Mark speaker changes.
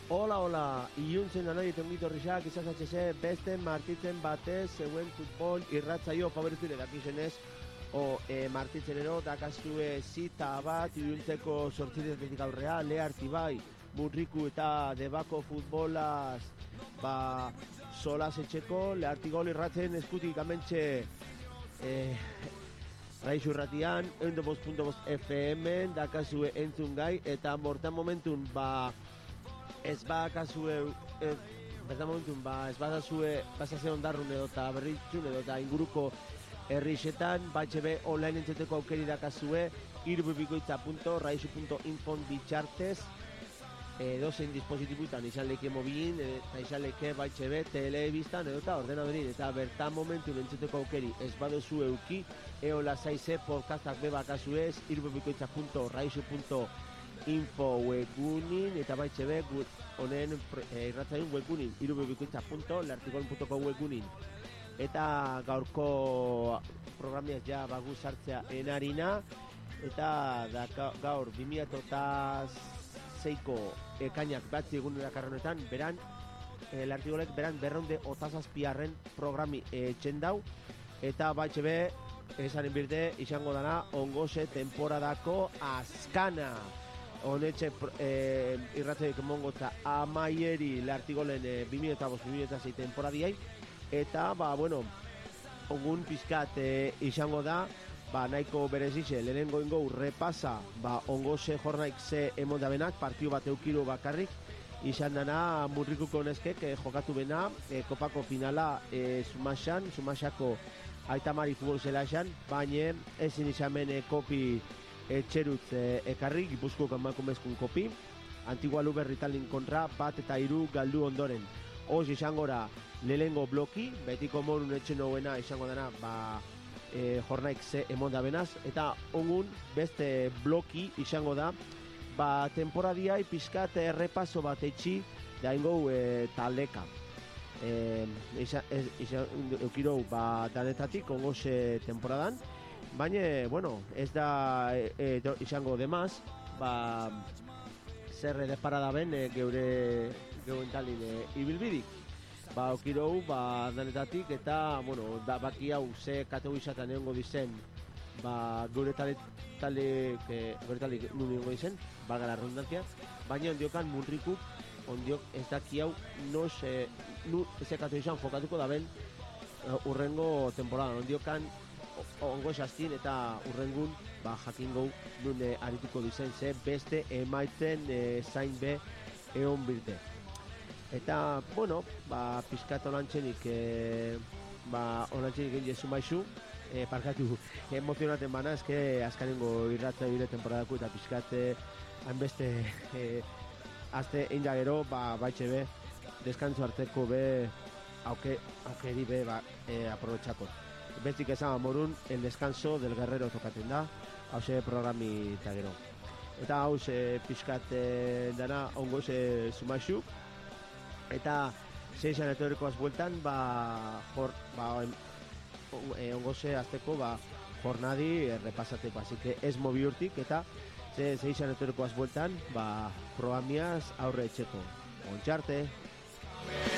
Speaker 1: Hola, iluntzen anai tongito rixak izazatxe beste martitzen batez zeuen futbol irratzaio favoritule dakizenez martitzenero dakazue zita bat iluntzeko sortziretetik aurrea Lehartibai, Murriku eta Debako futbolaz solas etxeko Lehartigol irratzen eskutik amentxe Raixu irratian, 102.5 FM dakazue entzun gai eta mortan momentun ez bakazue pasase ondarrun edo eta berritzun edo eta inguruko herrixetan BHB online entzuteko aukeri dakazue irubibikoitza.raizu.info bitxartez dozein dispositibutan izan leke mobilin eta izan leke BHB telebistan edo eta ordenadorin eta bertan momentu entzuteko aukeri ez badozu euki eola zaize podcastak bebakazuez irubibikoitza.raizu.info webgunin eta BHB honen irratzaiun webgunin irubibikoitza.lartigol.com webgunin eta gaurko programiaz ja bagu sartzea enarina eta gaur 2006ko ekainak batzi egunera karronetan beran Lartigolek beran berraunde otazazpiarren programi txendau eta BHB esaren birte izango dana ongose temporadako azkana honetxe irratzeik mongotza amaieri Lartigolen 2005-2006 temporadiai eta ogun pizkat izango da nahiko berezize lehenengo ingo repasa ongose jornaik ze emondabenak partiu bat eukiru bakarrik izan dana Murrikuko neskek jokatu bena kopako finala Sumasako Aitamari futbol zelaxan, baina ezin izamen kopi etxerutz ekarri, Gipuzkoak emakumezkun kopi, Antigua Luberri talin kontra, 1-3 galdu ondoren. Hoz izangora lehengo bloki, betiko morun etxen hauena izango dana, jornaik ze emonda benaz, eta ongun beste bloki izango da, temporadiai pizkat errepaso bat etxi, da ingo taldeka. Eukirou danetatik ongose temporadan baina, ez da izango demaz zer deparada ben geuen talin ibilbidik eukirou danetatik eta baki hau ze kategorizatan egongo dizen gure talik nuen egongo dizen gara redundantzia, baina ondiokan Murrikuk ondiok ez daki hau ezekatu izan jokatuko da ben urrengo temporadan ondiokan ongo esaztin eta urrengun jakingou nune arituko dizen ze beste emaitzen zain be egon birte eta pizkat onantzenik egin jesu maizu parkatu emozionaten bana eske azkarengo irratza bire temporadako eta pizkat hainbeste azte egin da gero, BHB deskantzu hartzeko aukeri aprobetxako. Betzik esan morun, el descanso del guerrero tokaten da, hause programi eta gero. Eta hause pixkat dana ongoze sumaxu, eta zeixan etorikoaz bueltan, ongoze azteko jornadi repasateko, así que ez mobi urtik, eta zeixan etorikoaz bueltan, programiaz aurre etxeko. Ontxarte!